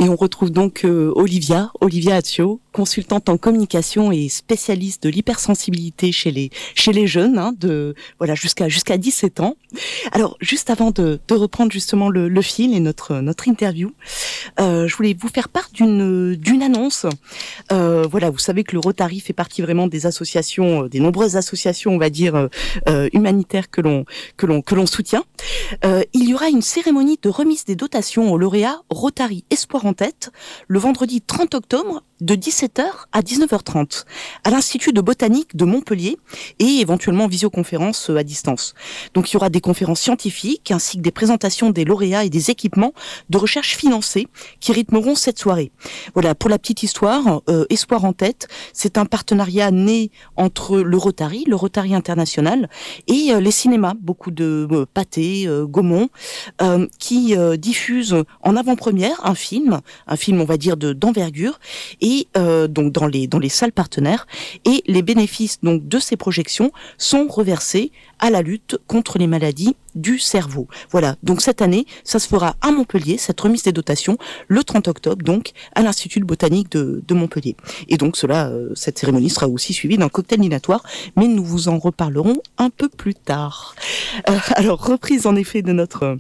Et on retrouve donc Olivia Atio, consultante en communication et spécialiste de l'hypersensibilité chez les jeunes, jusqu'à 17 ans. Alors, juste avant de reprendre justement le fil et notre interview, je voulais vous faire part d'une annonce. Vous savez que le Rotary fait partie vraiment des associations, des nombreuses associations, on va dire humanitaires que l'on soutient. Il y aura une cérémonie de remise des dotations aux lauréats Rotary Espoir en tête le vendredi 30 octobre de 17h à 19h30 à l'Institut de botanique de Montpellier et éventuellement visioconférence à distance. Donc il y aura des conférences scientifiques ainsi que des présentations des lauréats et des équipements de recherche financés qui rythmeront cette soirée. Voilà, pour la petite histoire, Espoir en tête, c'est un partenariat né entre le Rotary International et les cinémas, beaucoup de Pathé, Gaumont, qui diffusent en avant-première un film on va dire d'envergure et donc dans les salles partenaires, et les bénéfices donc de ces projections sont reversés à la lutte contre les maladies du cerveau. Voilà, donc cette année, ça se fera à Montpellier, cette remise des dotations, le 30 octobre, donc à l'Institut de botanique de Montpellier. Et donc cette cérémonie sera aussi suivie d'un cocktail dînatoire, mais nous vous en reparlerons un peu plus tard. Alors, reprise en effet de notre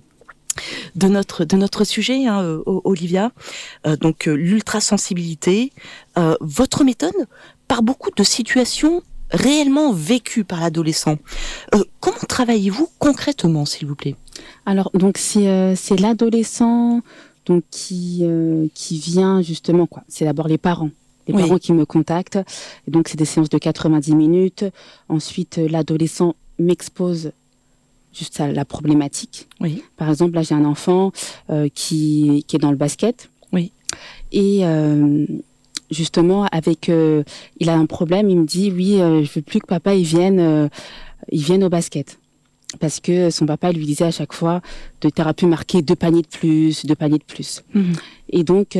sujet, Olivia, donc l'ultrasensibilité, votre méthode par beaucoup de situations réellement vécues par l'adolescent. Comment travaillez-vous concrètement, s'il vous plaît? Alors, donc c'est l'adolescent donc qui vient justement C'est d'abord les parents. Les parents qui me contactent. Et donc c'est des séances de 90 minutes. Ensuite, l'adolescent m'expose juste à la problématique. Oui. Par exemple, là, j'ai un enfant qui est dans le basket. Oui. Et justement, il a un problème. Il me dit, oui, je veux plus que papa il vienne au basket. Parce que son papa lui disait à chaque fois, tu aurais pu marquer 2 paniers de plus. Mmh. Et donc,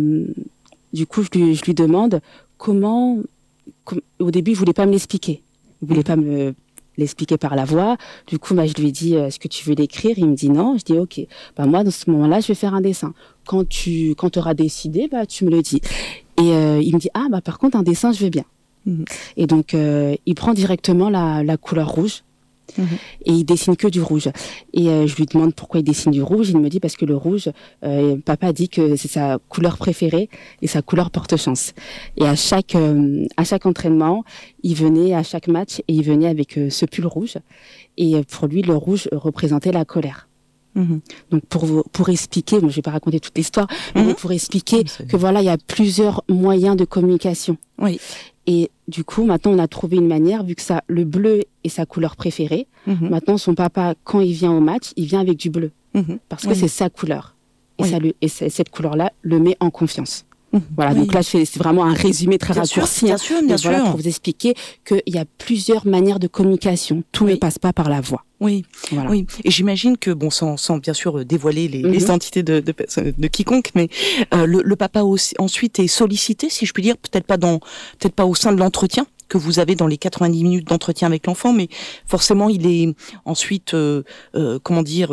du coup, je lui demande comment... Au début, il voulait pas me l'expliquer. Il voulait pas me l'expliquer par la voix. Du coup, je lui ai dit, est-ce que tu veux l'écrire? Il me dit non. Je dis, ok. Moi, dans ce moment-là, je vais faire un dessin. Quand tu auras décidé, tu me le dis. Et il me dit, par contre, un dessin, je veux bien. Mmh. Et donc, il prend directement la couleur rouge. Mmh. Et il dessine que du rouge. Et je lui demande pourquoi il dessine du rouge. Il me dit parce que le rouge, papa dit que c'est sa couleur préférée et sa couleur porte-chance. Et à chaque entraînement, il venait à chaque match et il venait avec ce pull rouge. Et pour lui, le rouge représentait la colère. Mmh. Donc pour expliquer, je vais pas raconter toute l'histoire, mais pour expliquer que il y a plusieurs moyens de communication. Oui. Et du coup, maintenant, on a trouvé une manière, vu que le bleu est sa couleur préférée. Mmh. Maintenant, son papa, quand il vient au match, il vient avec du bleu. Mmh. Parce que c'est sa couleur. Et cette couleur-là le met en confiance. Mmh. Voilà, donc là, c'est vraiment un résumé très raccourci. Bien sûr. Voilà, pour vous expliquer qu'il y a plusieurs manières de communication. Tout ne passe pas par la voix. Oui, voilà. Oui. Et j'imagine que, sans bien sûr dévoiler les identités de quiconque, mais le papa aussi, ensuite est sollicité, si je puis dire, peut-être pas au sein de l'entretien que vous avez dans les 90 minutes d'entretien avec l'enfant, mais forcément il est ensuite, vous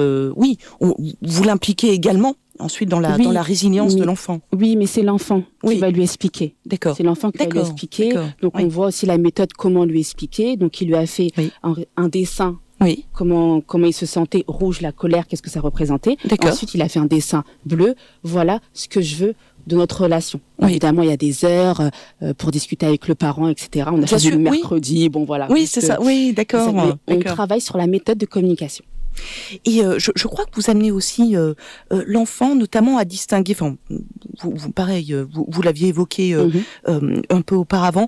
l'impliquez également ensuite dans la résilience de l'enfant. Oui, mais c'est l'enfant qui va lui expliquer. D'accord. C'est l'enfant qui va lui expliquer. D'accord. Donc on voit aussi la méthode, comment lui expliquer. Donc il lui a fait un dessin. Oui. Comment il se sentait, rouge, la colère, qu'est-ce que ça représentait. D'accord. Ensuite, il a fait un dessin bleu. Voilà ce que je veux de notre relation. Oui. Évidemment, il y a des heures pour discuter avec le parent, etc. On a choisi le mercredi, Oui, c'est ça. Oui, d'accord. On travaille sur la méthode de communication. Et je crois que vous amenez aussi l'enfant, notamment à distinguer. Enfin, vous l'aviez évoqué un peu auparavant,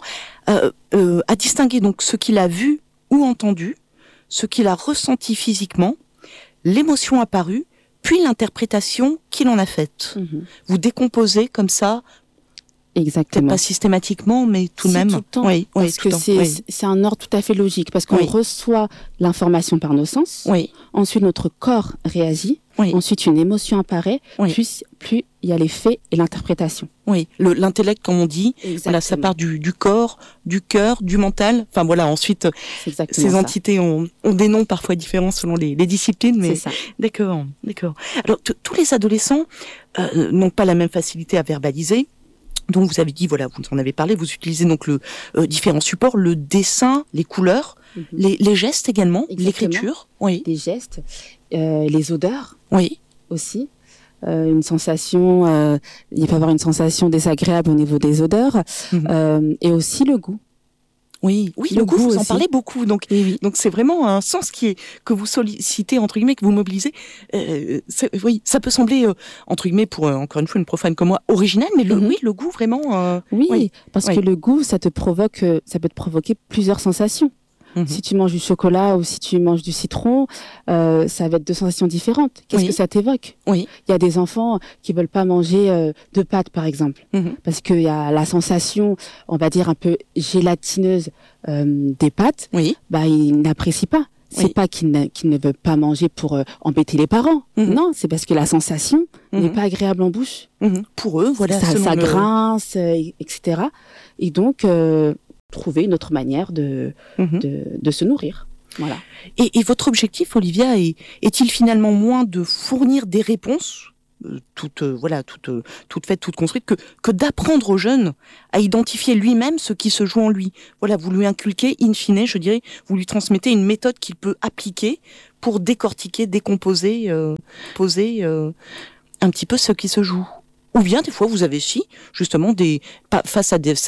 à distinguer donc ce qu'il a vu ou entendu, ce qu'il a ressenti physiquement, l'émotion apparue, puis l'interprétation qu'il en a faite. Mmh. Vous décomposez comme ça Exactement. Peut-être pas systématiquement, mais tout de même. Tout le temps. Oui, parce que c'est un ordre tout à fait logique. Parce qu'on reçoit l'information par nos sens. Oui. Ensuite, notre corps réagit. Oui. Ensuite, une émotion apparaît. Oui. Plus il y a les faits et l'interprétation. Oui. L'intellect, comme on dit, voilà, ça part du corps, du cœur, du mental. Enfin voilà. Ensuite, ces entités ont des noms parfois différents selon les disciplines. Mais c'est ça. D'accord. Alors tous les adolescents n'ont pas la même facilité à verbaliser. Donc vous avez dit, voilà, vous en avez parlé, vous utilisez donc différents supports, le dessin, les couleurs, les gestes également, l'écriture. Oui. Des gestes, les odeurs. Oui. Aussi. Une sensation, il peut y avoir une sensation désagréable au niveau des odeurs, et aussi le goût. Oui, le goût, vous en parlez beaucoup. Donc c'est vraiment un sens que vous sollicitez, entre guillemets, que vous mobilisez. Oui, ça peut sembler, entre guillemets, pour encore une fois une profane comme moi, original, mais le goût vraiment. Parce que le goût, ça peut te provoquer plusieurs sensations. Si tu manges du chocolat ou si tu manges du citron, ça va être deux sensations différentes. Qu'est-ce que ça t'évoque ? Il y a des enfants qui veulent pas manger de pâtes, par exemple, parce qu'il y a la sensation, on va dire un peu gélatineuse des pâtes. Bah, ils n'apprécient pas. C'est pas qu'ils ne veulent pas manger pour embêter les parents. Non, c'est parce que la sensation n'est pas agréable en bouche. Pour eux, voilà. Ça grince, etc. Et donc trouver une autre manière de se nourrir. Voilà. Et votre objectif, Olivia, est-il finalement moins de fournir des réponses, toutes faites, toutes construites, que d'apprendre aux jeunes à identifier lui-même ce qui se joue en lui. Voilà, vous lui inculquez, in fine, je dirais, vous lui transmettez une méthode qu'il peut appliquer pour décortiquer, décomposer, poser un petit peu ce qui se joue. Ou bien, des fois, vous avez justement face à